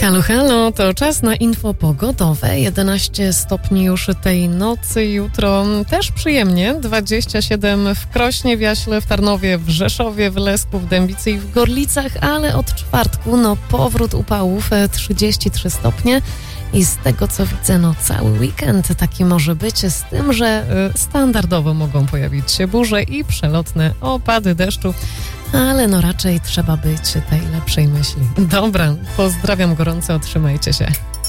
Halo, halo, to czas na info pogodowe. 11 stopni już tej nocy, jutro też przyjemnie. 27 w Krośnie, w Jaśle, w Tarnowie, w Rzeszowie, w Lesku, w Dębicy i w Gorlicach, ale od czwartku powrót upałów, 33 stopnie. I z tego, co widzę, cały weekend taki może być, z tym, że standardowo mogą pojawić się burze i przelotne opady deszczu, ale raczej trzeba być tej lepszej myśli. Dobra, pozdrawiam gorąco, trzymajcie się.